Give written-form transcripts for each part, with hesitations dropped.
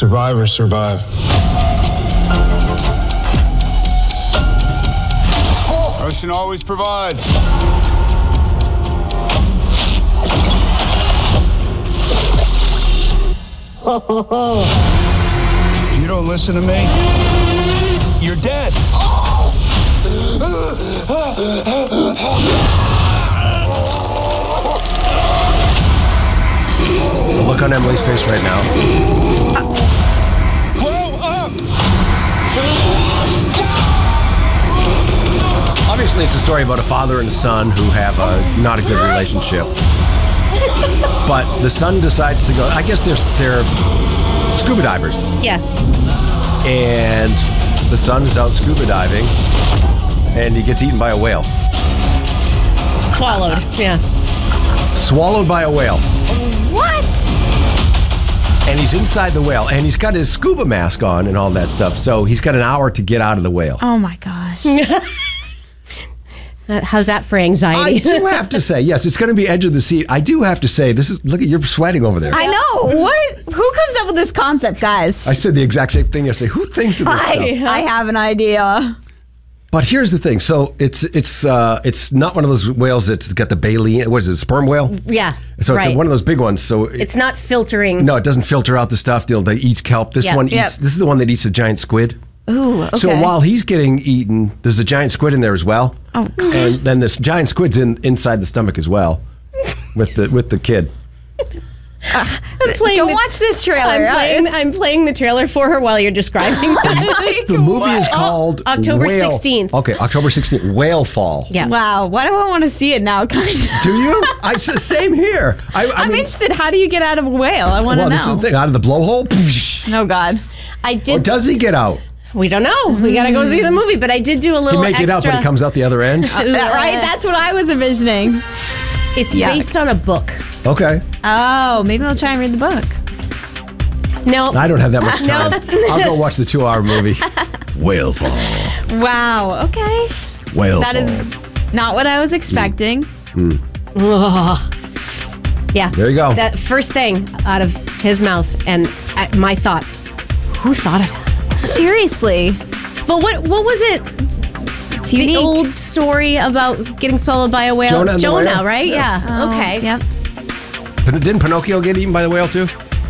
Survivors survive. Ocean always provides. You don't listen to me, you're dead. The look on Emily's face right now. Grow up! Obviously, it's a story about a father and a son who have not a good relationship. But the son decides to go. I guess they're scuba divers. Yeah. And the son is out scuba diving, and he gets eaten by a whale. Swallowed. Yeah. Swallowed by a whale. What? And he's inside the whale, and he's got his scuba mask on and all that stuff. So he's got an hour to get out of the whale. Oh my gosh. How's that for anxiety? I do have to say, yes, it's going to be edge of the seat. I do have to say, this is, look at, you're sweating over there. I know. What? Who comes up with this concept, guys? I said the exact same thing yesterday. Who thinks of this stuff? I have an idea. But here's the thing. So it's not one of those whales that's got the baleen. What is it? Sperm whale? Yeah. So it's right. one of those big ones. So it's not filtering. No, it doesn't filter out the stuff. They eat kelp. This one eats. This is the one that eats the giant squid. Ooh, okay. So while he's getting eaten, there's a giant squid in there as well. Oh, God. And then this giant squid's inside the stomach as well, with the kid. Don't watch this trailer. I'm playing the trailer for her while you're describing that. The movie is called October Whale. 16th. Okay, October 16th. Whale Fall. Yeah. Wow. Why do I want to see it now? Kind of. Do you? Same here. I'm interested. How do you get out of a whale? I want to know. Well, this is the thing. Out of the blowhole? Oh, God. I did. Or does he get out? We don't know. We gotta go see the movie. But I did do a little He may get out, but he comes out the other end? Right? That's what I was envisioning. It's based on a book. Okay. Oh, maybe I'll try and read the book. No. I don't have that much time. I'll go watch the 2-hour movie. Whale Fall. Wow. Okay. Whale That Fall. is not what I was expecting. Yeah. There you go. That first thing out of his mouth and my thoughts. Who thought of that? Seriously. But what was it? It's the unique. old story about getting swallowed by a whale? Jonah and the whale? Right? Yeah. Oh, Okay. Yep. Didn't Pinocchio get eaten by the whale too?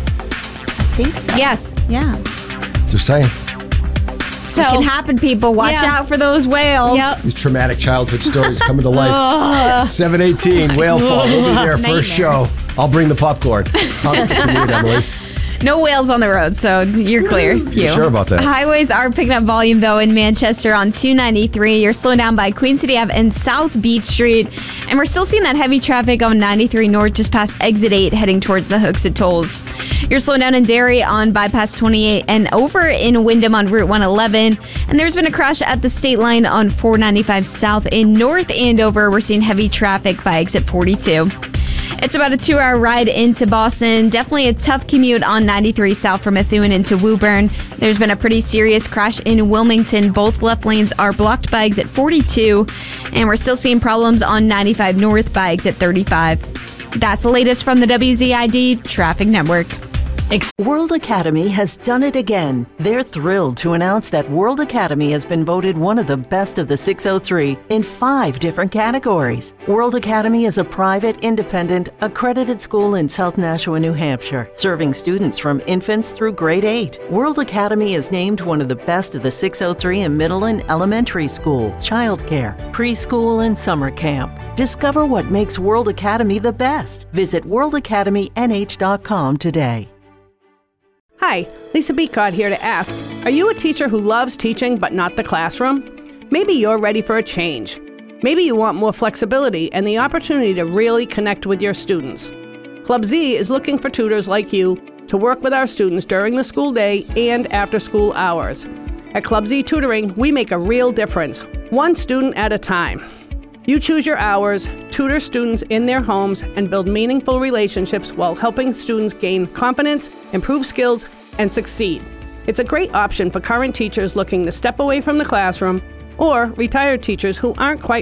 I think so. Yes. Yeah. Just saying. So It can happen, people. Watch out for those whales. Yep. These traumatic childhood stories coming to life. 7/18, Whale Fall. We'll be there. First show. I'll bring the popcorn. How's the commute, Emily? No whales on the road, so you're clear. You sure about that? Highways are picking up volume, though, in Manchester on 293. You're slowing down by Queen City Ave and South Beach Street. And we're still seeing that heavy traffic on 93 North just past Exit 8 heading towards the Hooksett Tolls. You're slowing down in Derry on Bypass 28 and over in Wyndham on Route 111. And there's been a crash at the state line on 495 South in North Andover. We're seeing heavy traffic by Exit 42. It's about a 2-hour ride into Boston. Definitely a tough commute on 93 south from Methuen into Woburn. There's been a pretty serious crash in Wilmington. Both left lanes are blocked by exit 42. And we're still seeing problems on 95 north by exit 35. That's the latest from the WZID Traffic Network. World Academy has done it again. They're thrilled to announce that World Academy has been voted one of the best of the 603 in 5 different categories. World Academy is a private, independent, accredited school in South Nashua, New Hampshire, serving students from infants through grade 8. World Academy is named one of the best of the 603 in middle and elementary school, childcare, preschool, and summer camp. Discover what makes World Academy the best. Visit worldacademynh.com today. Hi, Lisa Beacott here to ask, are you a teacher who loves teaching but not the classroom? Maybe you're ready for a change. Maybe you want more flexibility and the opportunity to really connect with your students. Club Z is looking for tutors like you to work with our students during the school day and after school hours. At Club Z Tutoring, we make a real difference, one student at a time. You choose your hours, tutor students in their homes, and build meaningful relationships while helping students gain confidence, improve skills, and succeed. It's a great option for current teachers looking to step away from the classroom or retired teachers who aren't quite